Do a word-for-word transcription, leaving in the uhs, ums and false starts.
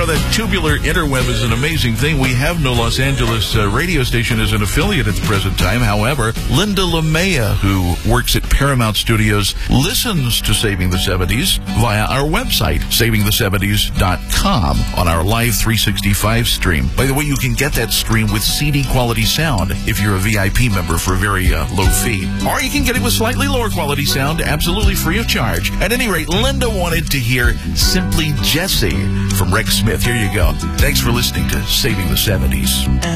know, that tubular interweb is an amazing thing. We have no Los Angeles uh, radio station as an affiliate at the present time. However, Linda LeMaya, who works at Paramount Studios, listens to Saving the seventies via our website, saving the seventies dot com, on our Live three sixty-five stream. By the way, you can get that stream with C D quality sound if you're a V I P member for a very uh, low fee. Or you can get it with slightly lower quality sound, absolutely free of charge. At any rate, Linda wanted to hear Simply Jesse from Rex Smith. Here you go. Thanks for listening to Saving the seventies.